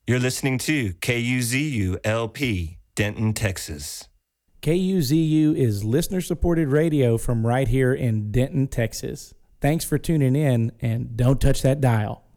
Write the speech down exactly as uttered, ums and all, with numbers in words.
You're listening to K U Z U L P, Denton, Texas. K U Z U is listener-supported radio from right here in Denton, Texas. Thanks for tuning in, and don't touch that dial.